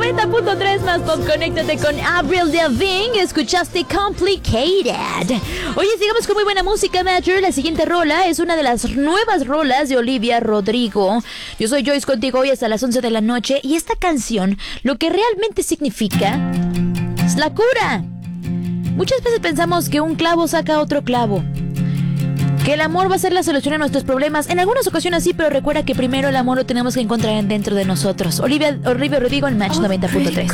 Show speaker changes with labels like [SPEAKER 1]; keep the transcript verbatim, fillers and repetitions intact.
[SPEAKER 1] noventa punto tres más pop, conéctate con Avril Lavigne. Escuchaste Complicated. Oye, sigamos con muy buena música, Major. La siguiente rola es una de las nuevas rolas de Olivia Rodrigo. Yo soy Joyce contigo hoy hasta las once de la noche. Y esta canción, lo que realmente significa es la cura. Muchas veces pensamos que un clavo saca otro clavo, que el amor va a ser la solución a nuestros problemas. En algunas ocasiones sí, pero recuerda que primero el amor lo tenemos que encontrar dentro de nosotros. Olivia, Olivia Rodrigo en Match noventa punto tres.